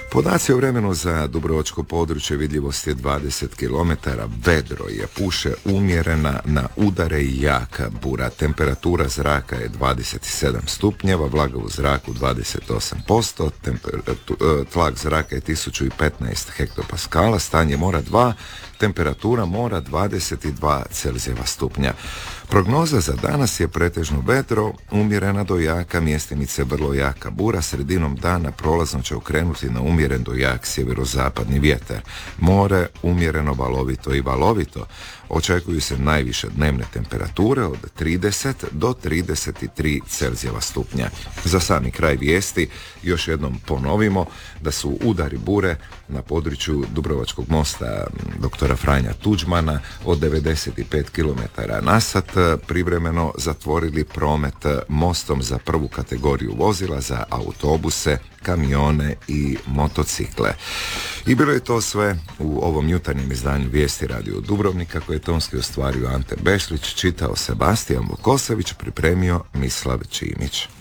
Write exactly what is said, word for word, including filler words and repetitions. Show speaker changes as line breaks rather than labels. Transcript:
Podaci o vremenu za dubrovačko područje: vidljivost je dvadeset kilometara, vedro je, puše umjerena, na udare i jaka bura. Temperatura zraka je dvadeset sedam stupnjeva, vlaga u zraku dvadeset osam posto, temper- tlak zraka je tisuću petnaest hektopaskala, stanje mora dva, temperatura mora dvadeset dva Celzijeva stupnja. Prognoza za danas je pretežno vedro, umjerena do jaka, mjestimice vrlo jaka bura, sredinom dana prolazno će okrenuti na umjeren do jak sjeverozapadni vjetar. More umjereno valovito i valovito. Očekuju se najviše dnevne temperature od trideset do trideset tri Celzijeva stupnja. Za sami kraj vijesti još jednom ponovimo da su udari bure na području Dubrovačkog mosta doktora Franja Tuđmana od devedeset pet kilometara na sat privremeno zatvorili promet mostom za prvu kategoriju vozila, za autobuse, kamione i motocikle. I bilo je to sve u ovom jutarnjem izdanju Vijesti Radio Dubrovnika, koje je tonski ostvario Ante Bešlić, čitao Sebastijan Vukosavić, pripremio Mislav Čimić.